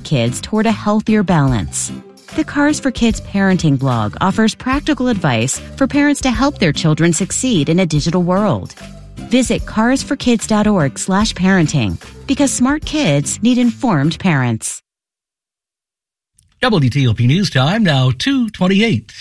kids toward a healthier balance. The Cars for Kids parenting blog offers practical advice for parents to help their children succeed in a digital world. Visit carsforkids.org/parenting because smart kids need informed parents. WTOP News Time, now 2:28.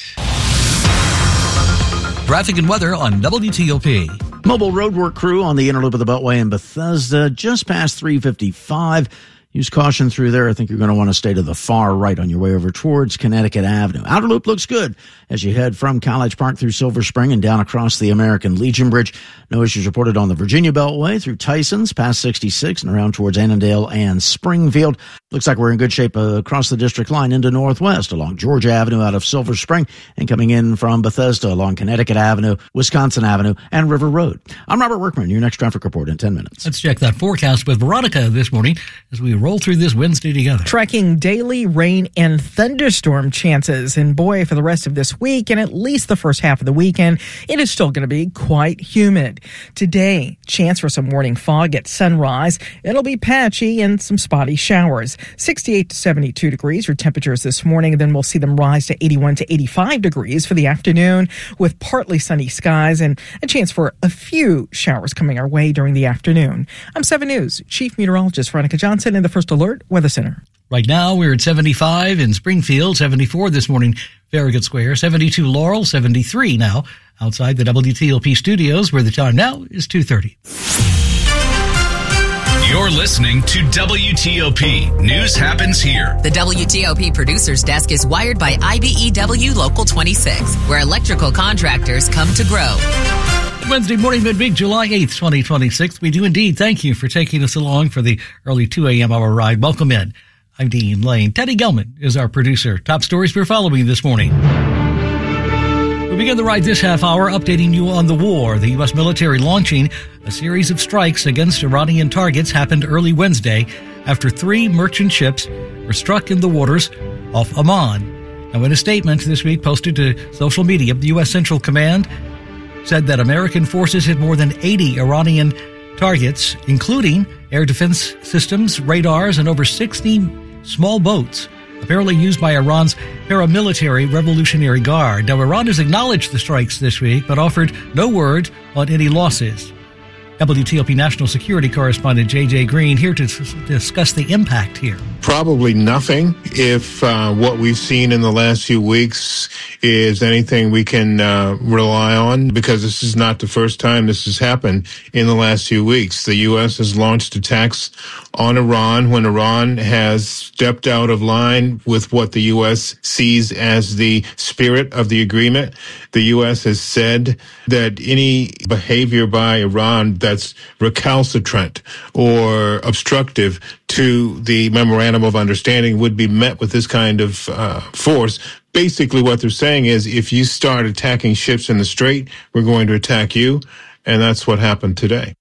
Traffic and weather on WTOP. Mobile roadwork crew on the inner loop of the Beltway in Bethesda, just past 355. Use caution through there. I think you're going to want to stay to the far right on your way over towards Connecticut Avenue. Outer loop looks good as you head from College Park through Silver Spring and down across the American Legion Bridge. No issues reported on the Virginia Beltway through Tysons, past 66 and around towards Annandale and Springfield. Looks like we're in good shape across the district line into Northwest along Georgia Avenue out of Silver Spring and coming in from Bethesda along Connecticut Avenue, Wisconsin Avenue, and River Road. I'm Robert Workman, your next traffic report in 10 minutes. Let's check that forecast with Veronica this morning as we roll through this Wednesday together. Tracking daily rain and thunderstorm chances. And boy, for the rest of this week and at least the first half of the weekend, it is still going to be quite humid. Today, chance for some morning fog at sunrise. It'll be patchy and some spotty showers. 68 to 72 degrees for temperatures this morning. Then we'll see them rise to 81 to 85 degrees for the afternoon with partly sunny skies and a chance for a few showers coming our way during the afternoon. I'm 7 News Chief Meteorologist Veronica Johnson in the First Alert Weather Center. Right now, we're at 75 in Springfield, 74 this morning, Farragut Square, 72 Laurel, 73 now outside the WTOP studios, where the time now is 2:30. You're listening to WTOP. News happens here. The WTOP Producers Desk is wired by IBEW Local 26, where electrical contractors come to grow. Wednesday morning, midweek, July 8th, 2026. We do indeed thank you for taking us along for the early 2 a.m. hour ride. Welcome in. I'm Dean Lane. Teddy Gelman is our producer. Top stories we're following this morning. We begin the ride this half hour updating you on the war. The U.S. military launching a series of strikes against Iranian targets happened early Wednesday after 3 merchant ships were struck in the waters off Oman. Now, in a statement this week posted to social media, the U.S. Central Command said that American forces hit more than 80 Iranian targets, including air defense systems, radars, and over 60 small boats, apparently used by Iran's paramilitary Revolutionary Guard. Now, Iran has acknowledged the strikes this week, but offered no word on any losses. WTOP national security correspondent J.J. Green here to discuss the impact here. Probably nothing if what we've seen in the last few weeks is anything we can rely on, because this is not the first time this has happened in the last few weeks. The U.S. has launched attacks on Iran when Iran has stepped out of line with what the U.S. sees as the spirit of the agreement. The U.S. has said that any behavior by Iran that's recalcitrant or obstructive to the memorandum of understanding would be met with this kind of force. Basically, what they're saying is, if you start attacking ships in the Strait, we're going to attack you. And that's what happened today.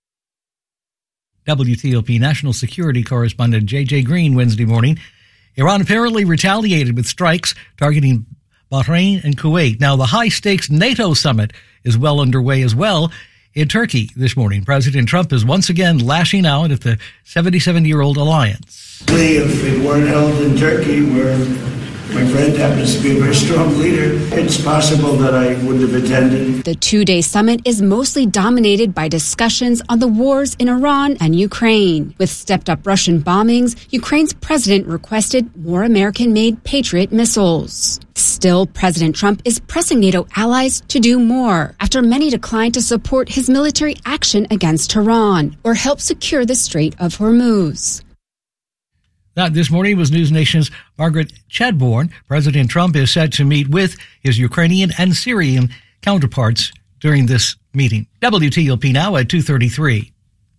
WTOP national security correspondent J.J. Green Wednesday morning. Iran apparently retaliated with strikes targeting Bahrain and Kuwait. Now, the high-stakes NATO summit is well underway as well in Turkey this morning. President Trump is once again lashing out at the 77-year-old alliance. If it weren't held in Turkey, where my friend happens to be a very strong leader, it's possible that I wouldn't have attended. The 2-day summit is mostly dominated by discussions on the wars in Iran and Ukraine. With stepped-up Russian bombings, Ukraine's president requested more American-made Patriot missiles. Still, President Trump is pressing NATO allies to do more after many declined to support his military action against Iran or help secure the Strait of Hormuz. That this morning was News Nation's Margaret Chadbourne. President Trump is set to meet with his Ukrainian and Syrian counterparts during this meeting. WTOP now at 2:33.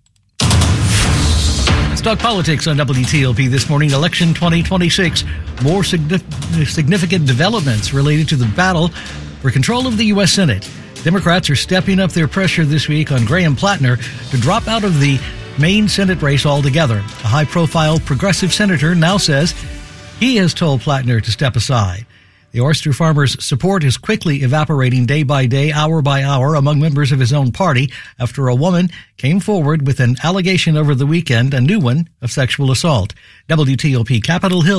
Let's talk politics on WTOP this morning. Election 2026. More significant developments related to the battle for control of the U.S. Senate. Democrats are stepping up their pressure this week on Graham Plattner to drop out of the main Senate race altogether. A high-profile progressive senator now says he has told Plattner to step aside. The oyster farmer's support is quickly evaporating day by day, hour by hour among members of his own party after a woman came forward with an allegation over the weekend, a new one, of sexual assault. WTOP Capitol Hill